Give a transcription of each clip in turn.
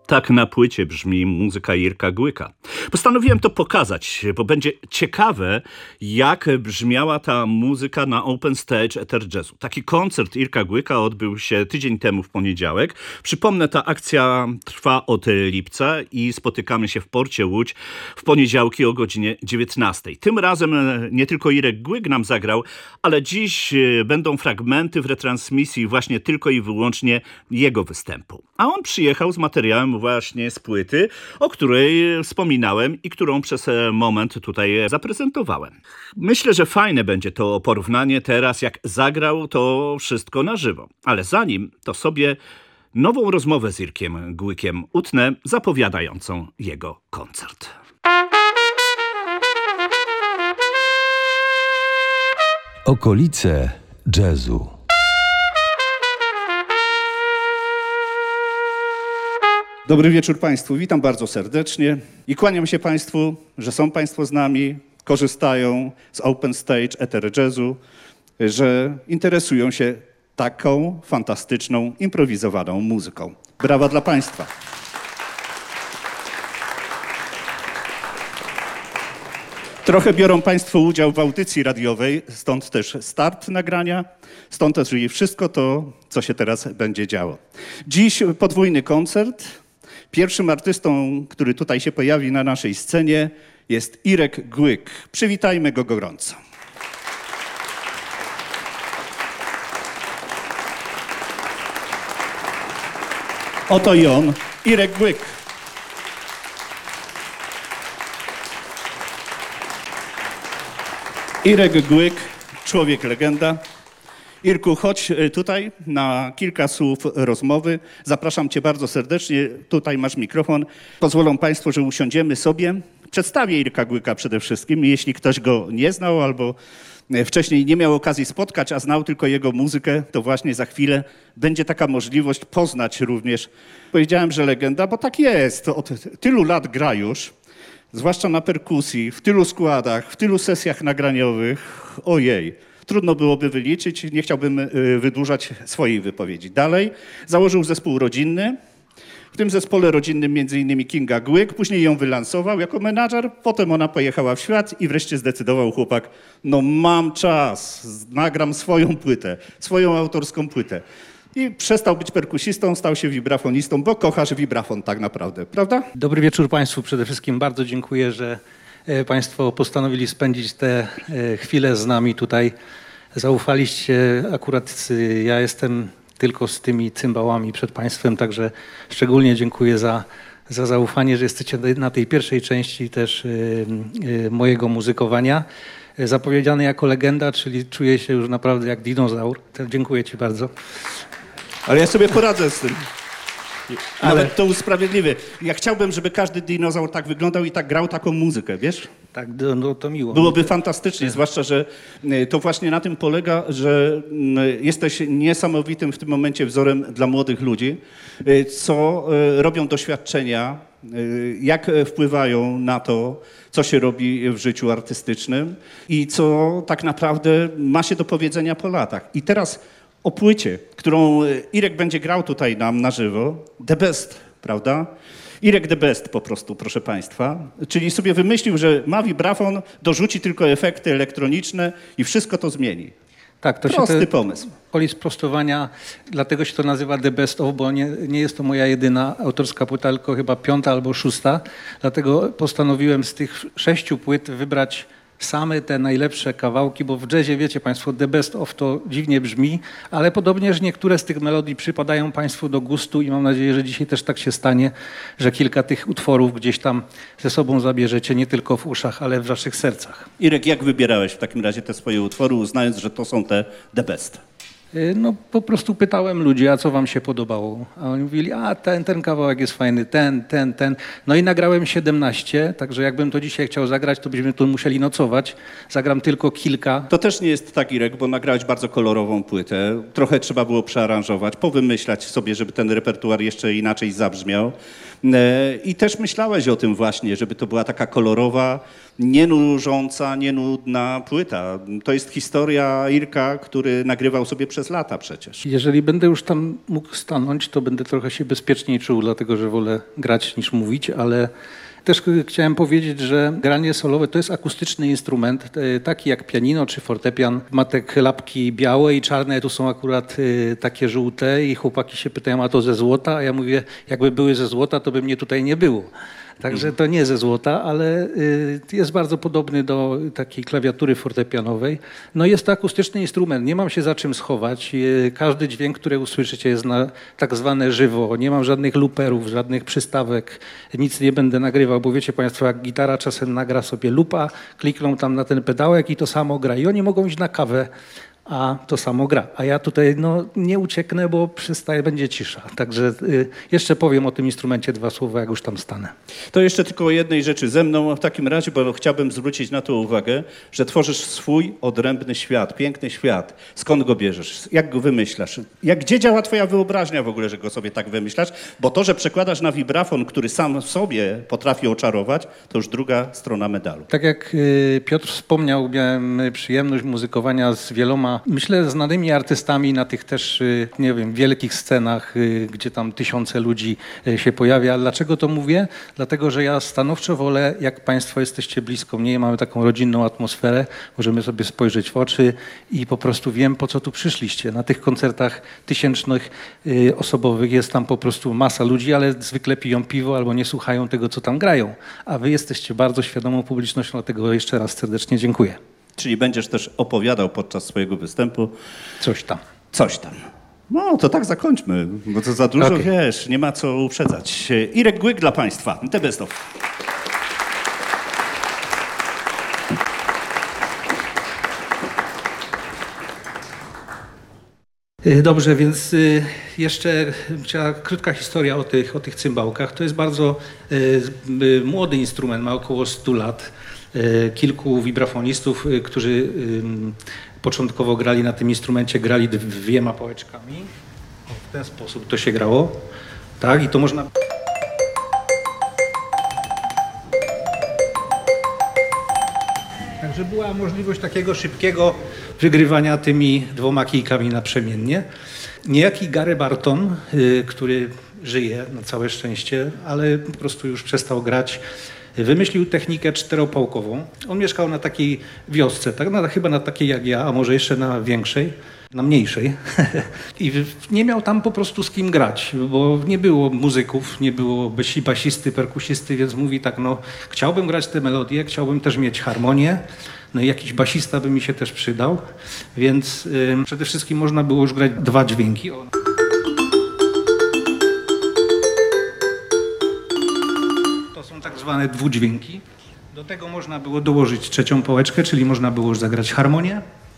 Tak na płycie brzmi muzyka Irka Głyka. Postanowiłem to pokazać, bo będzie ciekawe, jak brzmiała ta muzyka na Open Stage Ether Jazzu. Taki koncert Irka Głyka odbył się tydzień temu w poniedziałek. Przypomnę, ta akcja trwa od lipca i spotykamy się w Porcie Łódź w poniedziałki o godzinie 19. Tym razem nie tylko Irek Głyk nam zagrał, ale dziś będą fragmenty w retransmisji właśnie tylko i wyłącznie jego występu. A on przyjechał z materiałem właśnie z płyty, o której wspominałem i którą przez moment tutaj zaprezentowałem. Myślę, że fajne będzie to porównanie teraz, jak zagrał to wszystko na żywo. Ale zanim, to sobie nową rozmowę z Irkiem Głykiem utnę, zapowiadającą jego koncert. Okolice jazzu. Dobry wieczór Państwu, witam bardzo serdecznie i kłaniam się Państwu, że są Państwo z nami, korzystają z Open Stage Ether Jazzu, że interesują się taką fantastyczną, improwizowaną muzyką. Brawa dla Państwa. Trochę biorą Państwo udział w audycji radiowej, stąd też start nagrania, stąd też i wszystko to, co się teraz będzie działo. Dziś podwójny koncert. Pierwszym artystą, który tutaj się pojawi na naszej scenie, jest Irek Głyk. Przywitajmy go gorąco. Oto i on, Irek Głyk. Irek Głyk, człowiek legenda. Irku, chodź tutaj na kilka słów rozmowy. Zapraszam Cię bardzo serdecznie. Tutaj masz mikrofon. Pozwolą Państwo, że usiądziemy sobie. Przedstawię Irka Głyka przede wszystkim. Jeśli ktoś go nie znał albo wcześniej nie miał okazji spotkać, a znał tylko jego muzykę, to właśnie za chwilę będzie taka możliwość poznać również. Powiedziałem, że legenda, bo tak jest. Od tylu lat gra już, zwłaszcza na perkusji, w tylu składach, w tylu sesjach nagraniowych. Ojej. Trudno byłoby wyliczyć, nie chciałbym wydłużać swojej wypowiedzi. Dalej założył zespół rodzinny. W tym zespole rodzinnym m.in. Kinga Głyk, później ją wylansował jako menadżer, potem ona pojechała w świat i wreszcie zdecydował chłopak, no mam czas, nagram swoją płytę, swoją autorską płytę. I przestał być perkusistą, stał się wibrafonistą, bo kochasz wibrafon tak naprawdę, prawda? Dobry wieczór Państwu. Przede wszystkim bardzo dziękuję, że Państwo postanowili spędzić te chwile z nami tutaj. Zaufaliście, akurat ja jestem tylko z tymi cymbałami przed Państwem, także szczególnie dziękuję za zaufanie, że jesteście na tej pierwszej części też mojego muzykowania. Zapowiedziany jako legenda, czyli czuję się już naprawdę jak dinozaur. Dziękuję Ci bardzo. Ale ja sobie poradzę z tym. Nawet to usprawiedliwię. Ja chciałbym, żeby każdy dinozaur tak wyglądał i tak grał taką muzykę, wiesz? Tak, no to miło. Byłoby fantastycznie, zwłaszcza, że to właśnie na tym polega, że jesteś niesamowitym w tym momencie wzorem dla młodych ludzi, co robią doświadczenia, jak wpływają na to, co się robi w życiu artystycznym i co tak naprawdę ma się do powiedzenia po latach. I teraz o płycie, którą Irek będzie grał tutaj nam na żywo, The Best, prawda? Irek The Best po prostu, proszę Państwa. Czyli sobie wymyślił, że ma wibrafon, dorzuci tylko efekty elektroniczne i wszystko to zmieni. Tak, to prosty pomysł. Poli sprostowania, dlatego się to nazywa The Best of, bo nie jest to moja jedyna autorska płyta, tylko chyba 5. albo 6. Dlatego postanowiłem z tych 6 płyt wybrać same te najlepsze kawałki, bo w jazzie, wiecie Państwo, The Best of to dziwnie brzmi, ale podobnież niektóre z tych melodii przypadają Państwu do gustu i mam nadzieję, że dzisiaj też tak się stanie, że kilka tych utworów gdzieś tam ze sobą zabierzecie, nie tylko w uszach, ale w Waszych sercach. Irek, jak wybierałeś w takim razie te swoje utwory, uznając, że to są te The Best? No po prostu pytałem ludzi, a co wam się podobało? A oni mówili, a ten kawałek jest fajny, ten. No i nagrałem 17, także jakbym to dzisiaj chciał zagrać, to byśmy tu musieli nocować. Zagram tylko kilka. To też nie jest tak, Irek, bo nagrałeś bardzo kolorową płytę. Trochę trzeba było przearanżować, powymyślać sobie, żeby ten repertuar jeszcze inaczej zabrzmiał. I też myślałeś o tym właśnie, żeby to była taka kolorowa, nienużąca, nienudna płyta. To jest historia Irka, który nagrywał sobie przez lata przecież. Jeżeli będę już tam mógł stanąć, to będę trochę się bezpieczniej czuł, dlatego że wolę grać niż mówić, ale też chciałem powiedzieć, że granie solowe to jest akustyczny instrument, taki jak pianino czy fortepian. Ma te klapki białe i czarne, tu są akurat takie żółte i chłopaki się pytają, a to ze złota? A ja mówię, jakby były ze złota, to by mnie tutaj nie było. Także to nie ze złota, ale jest bardzo podobny do takiej klawiatury fortepianowej. No jest to akustyczny instrument, nie mam się za czym schować. Każdy dźwięk, który usłyszycie jest na tak zwane żywo. Nie mam żadnych looperów, żadnych przystawek, nic nie będę nagrywał, bo wiecie Państwo, jak gitara czasem nagra sobie loopa, klikną tam na ten pedałek i to samo gra. I oni mogą iść na kawę, a to samo gra. A ja tutaj nie ucieknę, bo będzie cisza. Także jeszcze powiem o tym instrumencie 2 słowa, jak już tam stanę. To jeszcze tylko o jednej rzeczy ze mną w takim razie, bo chciałbym zwrócić na to uwagę, że tworzysz swój odrębny świat, piękny świat. Skąd go bierzesz? Jak go wymyślasz? Gdzie działa twoja wyobraźnia w ogóle, że go sobie tak wymyślasz? Bo to, że przekładasz na wibrafon, który sam w sobie potrafi oczarować, to już druga strona medalu. Tak jak Piotr wspomniał, miałem przyjemność muzykowania z wieloma, myślę, znanymi artystami na tych też, nie wiem, wielkich scenach, gdzie tam tysiące ludzi się pojawia. Dlaczego to mówię? Dlatego, że ja stanowczo wolę, jak Państwo jesteście blisko mnie, mamy taką rodzinną atmosferę, możemy sobie spojrzeć w oczy i po prostu wiem, po co tu przyszliście. Na tych koncertach tysięcznych osobowych jest tam po prostu masa ludzi, ale zwykle piją piwo albo nie słuchają tego, co tam grają. A wy jesteście bardzo świadomą publicznością, dlatego jeszcze raz serdecznie dziękuję. Czyli będziesz też opowiadał podczas swojego występu Coś tam. coś tam. No, to tak zakończmy, bo to za dużo, wiesz, nie ma co uprzedzać. Irek Głyk dla Państwa, The Best Of. Dobrze, więc jeszcze krótka historia o tych cymbałkach. To jest bardzo młody instrument, ma około 100 lat. Kilku wibrafonistów, którzy początkowo grali na tym instrumencie, grali 2 pałeczkami. W ten sposób to się grało. Tak, i to można... Także była możliwość takiego szybkiego wygrywania tymi 2 kijkami naprzemiennie. Niejaki Gary Barton, który żyje na całe szczęście, ale po prostu już przestał grać, wymyślił technikę 4-pałkową. On mieszkał na takiej wiosce, tak? Chyba na takiej jak ja, a może jeszcze na większej, na mniejszej. I nie miał tam po prostu z kim grać, bo nie było muzyków, nie było basisty, perkusisty, więc mówi tak, chciałbym grać te melodie, chciałbym też mieć harmonię, i jakiś basista by mi się też przydał, więc przede wszystkim można było już grać 2 dźwięki. Tak zwane dwudźwięki. Do tego można było dołożyć 3. pałeczkę, czyli można było już zagrać harmonię.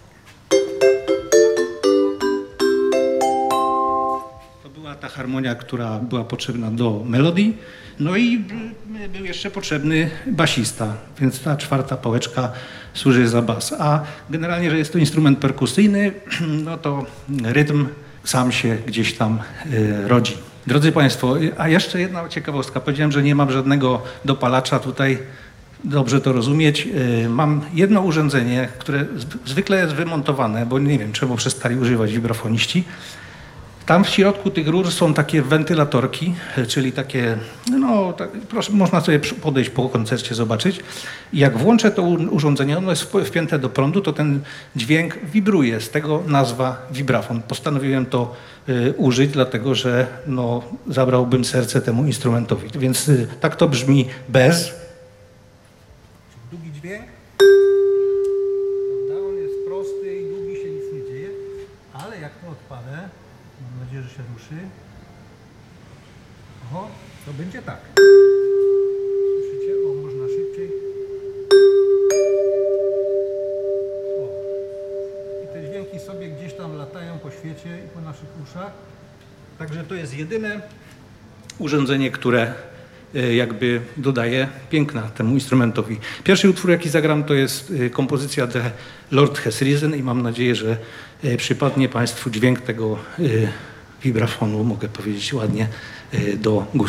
To była ta harmonia, która była potrzebna do melodii. No i był jeszcze potrzebny basista, więc ta 4. pałeczka służy za bas. A generalnie, że jest to instrument perkusyjny, to rytm sam się gdzieś tam rodzi. Drodzy Państwo, a jeszcze jedna ciekawostka. Powiedziałem, że nie mam żadnego dopalacza tutaj. Dobrze to rozumieć. Mam jedno urządzenie, które zwykle jest wymontowane, bo nie wiem, czemu przestali używać wibrafoniści. Tam w środku tych rur są takie wentylatorki, czyli takie, proszę, można sobie podejść po koncercie, zobaczyć. I jak włączę to urządzenie, ono jest wpięte do prądu, to ten dźwięk wibruje, z tego nazwa wibrafon. Postanowiłem to użyć, dlatego że zabrałbym serce temu instrumentowi. Więc tak to brzmi bez. Długi dźwięk. On jest prosty i długi, się nic nie dzieje, ale jak to odpalę, mam nadzieję, że się ruszy. To będzie tak. Słyszycie? Można szybciej. I te dźwięki sobie gdzieś tam latają po świecie i po naszych uszach. Także to jest jedyne urządzenie, które jakby dodaje piękna temu instrumentowi. Pierwszy utwór, jaki zagram, to jest kompozycja The Lord Has Risen i mam nadzieję, że przypadnie Państwu dźwięk tego wibrafonu, mogę powiedzieć ładnie, do gustu.